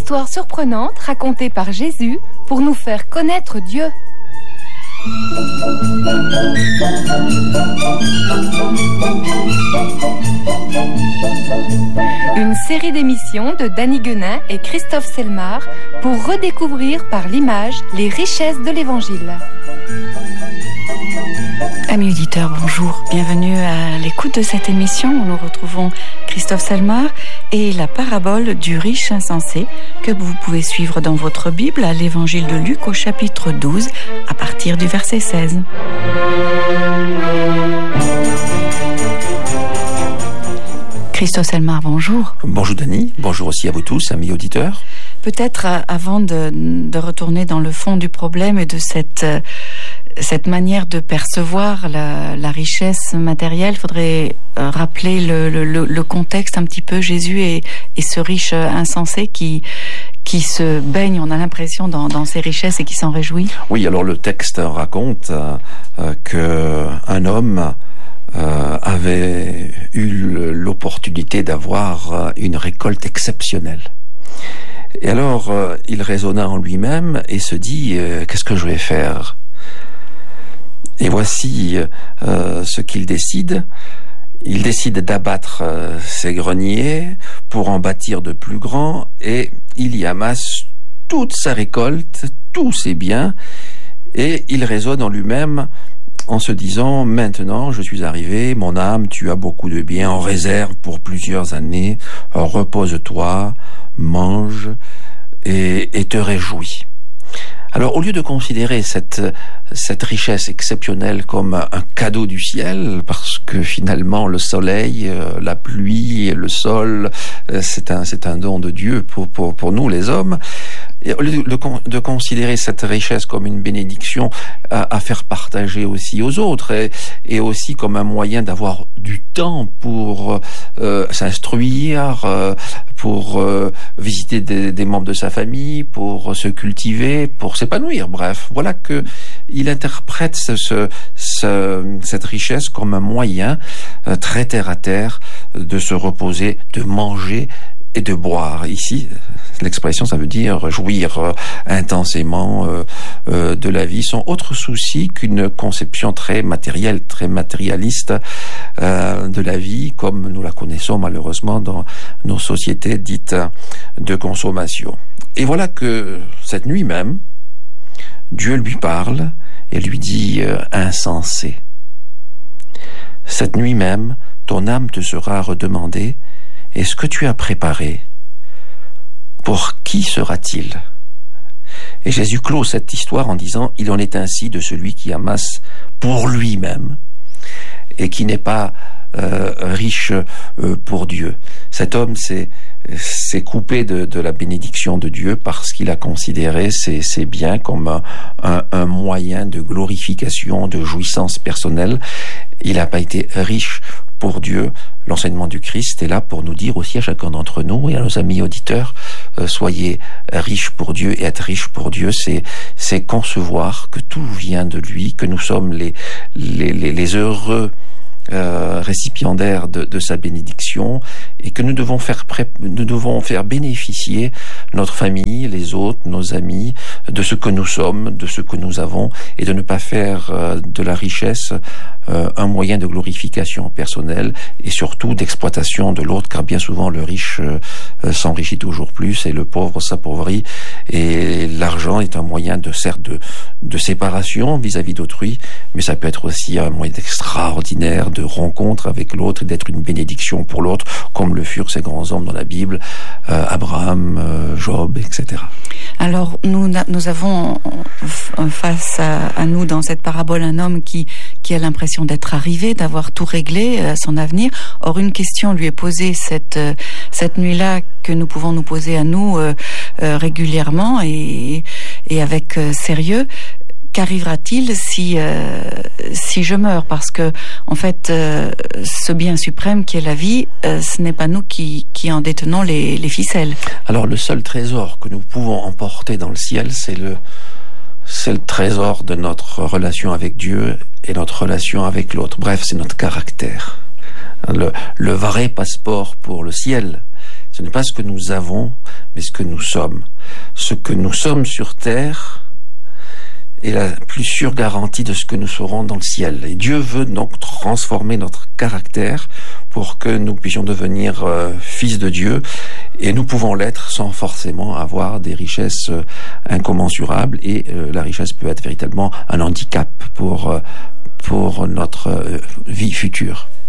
histoires surprenantes racontées par Jésus pour nous faire connaître Dieu. Une série d'émissions de Danny Guenin et Christophe Selmar pour redécouvrir par l'image les richesses de l'Évangile. Amis auditeurs, bonjour. Bienvenue à l'écoute de cette émission où nous retrouvons Christophe Selmar et la parabole du riche insensé que vous pouvez suivre dans votre Bible à l'Évangile de Luc au chapitre 12 à partir du verset 16. Christophe Selmar, bonjour. Bonjour Dany, bonjour aussi à vous tous, amis auditeurs. Peut-être avant de retourner dans le fond du problème et de cette manière de percevoir la richesse matérielle, il faudrait rappeler le contexte un petit peu. Jésus et ce riche insensé qui se baigne, on a l'impression, dans ses richesses et qui s'en réjouit. Oui, alors le texte raconte qu'un homme avait eu l'opportunité d'avoir une récolte exceptionnelle. Et alors, il raisonna en lui-même et se dit « Qu'est-ce que je vais faire ?» Et voici ce qu'il décide. Il décide d'abattre ses greniers pour en bâtir de plus grands et il y amasse toute sa récolte, tous ses biens, et il raisonne en lui-même en se disant « Maintenant, je suis arrivé, mon âme, tu as beaucoup de biens en réserve pour plusieurs années, repose-toi, mange et te réjouis. » Alors, au lieu de considérer cette richesse exceptionnelle comme un cadeau du ciel, parce que finalement le soleil, la pluie, le sol, c'est un don de Dieu pour nous les hommes, et au lieu de considérer cette richesse comme une bénédiction à faire partager aussi aux autres, et aussi comme un moyen d'avoir du temps pour s'instruire, pour visiter des membres de sa famille, pour se cultiver, pour s'épanouir. Bref, voilà que il interprète cette richesse comme un moyen très terre à terre de se reposer, de manger et de boire. Ici, l'expression, ça veut dire jouir intensément de la vie, sans autre souci qu'une conception très matérielle, très matérialiste de la vie, comme nous la connaissons malheureusement dans nos sociétés dites de consommation. Et voilà que cette nuit même, Dieu lui parle et lui dit « insensé. Cette nuit même, ton âme te sera redemandée, et ce que tu as préparé, pour qui sera-t-il » Et Jésus clôt cette histoire en disant « Il en est ainsi de celui qui amasse pour lui-même et qui n'est pas riche pour Dieu. » Cet homme s'est coupé de la bénédiction de Dieu parce qu'il a considéré ses biens comme un moyen de glorification, de jouissance personnelle. Il n'a pas été riche pour Dieu. L'enseignement du Christ est là pour nous dire aussi à chacun d'entre nous et à nos amis auditeurs, soyez riches pour Dieu, et être riche pour Dieu, c'est concevoir que tout vient de lui, que nous sommes les heureux récipiendaires de sa bénédiction, et que nous devons faire bénéficier notre famille, les autres, nos amis, de ce que nous sommes, de ce que nous avons, et de ne pas faire de la richesse un moyen de glorification personnelle et surtout d'exploitation de l'autre, car bien souvent le riche s'enrichit toujours plus et le pauvre s'appauvrit, et l'argent est un moyen certes de séparation vis-à-vis d'autrui, mais ça peut être aussi un moyen extraordinaire de rencontre avec l'autre et d'être une bénédiction pour l'autre, comme le furent ces grands hommes dans la Bible, Abraham, Job, etc. Alors, nous avons face à nous dans cette parabole un homme qui a l'impression d'être arrivé, d'avoir tout réglé, son avenir. Or, une question lui est posée cette nuit-là que nous pouvons nous poser à nous régulièrement et avec sérieux. Qu'arrivera-t-il si je meurs? Parce que, en fait, ce bien suprême qui est la vie, ce n'est pas nous qui en détenons les ficelles. Alors, le seul trésor que nous pouvons emporter dans le ciel, c'est le trésor de notre relation avec Dieu et notre relation avec l'autre. Bref, c'est notre caractère. Le vrai passeport pour le ciel, Ce n'est pas ce que nous avons, mais ce que nous sommes. Ce que nous sommes sur terre est la plus sûre garantie de ce que nous serons dans le ciel. Et Dieu veut donc transformer notre caractère pour que nous puissions devenir fils de Dieu, et nous pouvons l'être sans forcément avoir des richesses incommensurables, et la richesse peut être véritablement un handicap pour notre vie future.